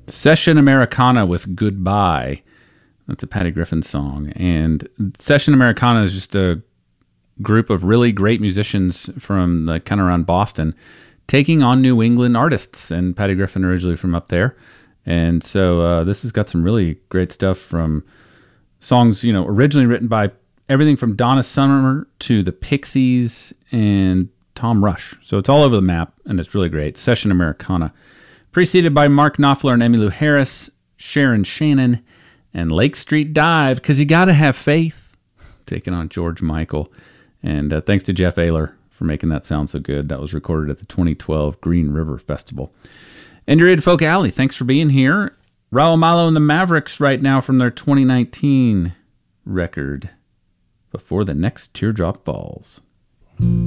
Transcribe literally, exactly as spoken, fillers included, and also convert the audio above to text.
Session Americana with Goodbye. That's a Patty Griffin song. And Session Americana is just a group of really great musicians from like kind of around Boston taking on New England artists. And Patty Griffin originally from up there. And so uh, this has got some really great stuff from songs, you know, originally written by everything from Donna Summer to the Pixies and Tom Rush. So it's all over the map, and it's really great. Session Americana. Preceded by Mark Knopfler and Emmylou Harris, Sharon Shannon, and Lake Street Dive, because you got to have faith, taking on George Michael. And uh, thanks to Jeff Ayler for making that sound so good. That was recorded at the twenty twelve Green River Festival. And you're at Folk Alley. Thanks for being here. Raul Malo and the Mavericks right now from their twenty nineteen record, Before the Next Teardrop Falls.